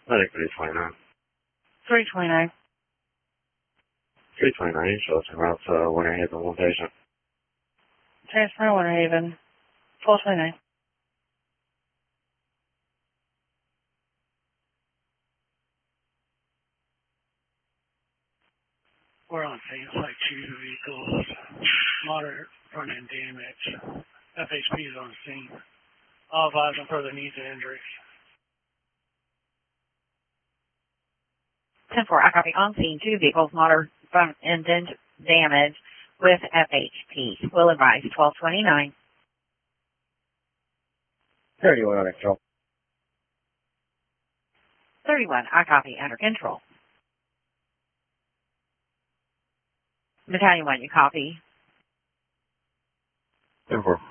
Medic 329. 329. 329, show us en route to Winter Haven, one patient. Transfer to Winter Haven. 1229. We're on scene, like 2 vehicles, moderate front-end damage. FHP is on scene. All advise on further needs and injuries. 10-4, I copy. On scene, 2 vehicles, moderate front-end damage with FHP. Will advise 1229. 31 under control. 31, I copy. Under control. Battalion 1, you copy. 10-4.